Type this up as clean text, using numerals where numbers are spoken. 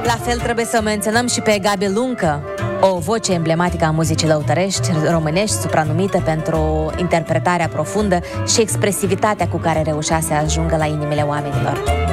La fel trebuie să menționăm și pe Gabi Luncă, o voce emblematică a muzicii lăutărești românești, supranumită pentru interpretarea profundă și expresivitatea cu care reușea să ajungă la inimile oamenilor.